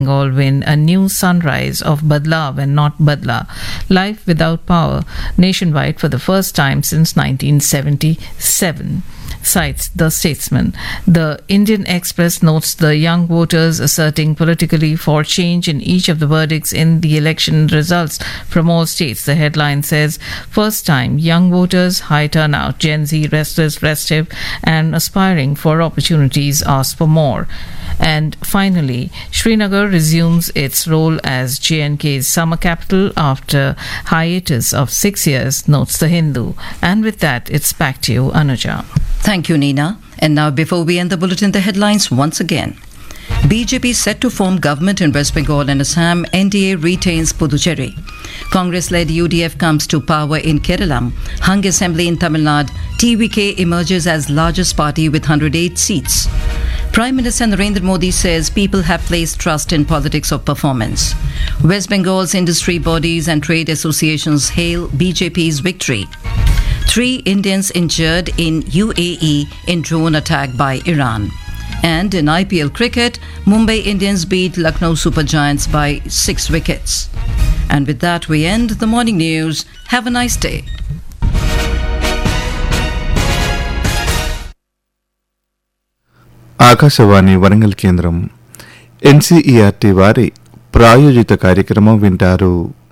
Bengal win a new sunrise of Badlav and not Badla. Life without power nationwide for the first time since 1977. Cites the Statesman. The Indian Express notes the young voters asserting politically for change in each of the verdicts in the election results from all states. The headline says, first time young voters, high turnout, Gen Z restless, restive and aspiring for opportunities ask for more. And finally, Srinagar resumes its role as J&K's summer capital after hiatus of 6 years, notes the Hindu. And with that, it's back to you, Anuja. Thank you, Nina. And now, before we end the bulletin, the headlines once again. BJP set to form government in West Bengal and Assam. NDA retains Puducherry. Congress-led UDF comes to power in Kerala. Hung assembly in Tamil Nadu. TVK emerges as largest party with 108 seats. Prime Minister Narendra Modi says people have placed trust in politics of performance. West Bengal's industry bodies and trade associations hail BJP's victory. 3 Indians injured in UAE in drone attack by Iran. And in IPL cricket, Mumbai Indians beat Lucknow Super Giants by 6 wickets. And with that, we end the morning news. Have a nice day. Akashvani Warangal కేంద్రం NCERT వారి ప్రాయోజిత కార్యక్రమం వింటారు.